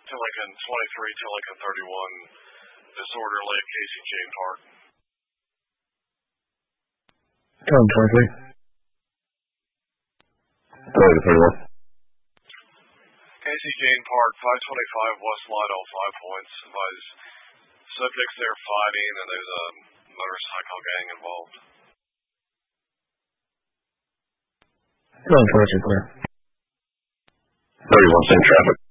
to Lincoln 23 to Lincoln 31, disorderly at Casey Jane Park. Come 23. 31. Casey Jane Park, 525 West Lido, 5 points. Advise subjects there fighting, and there's a motorcycle gang involved. Come 22 clear. 31, same traffic.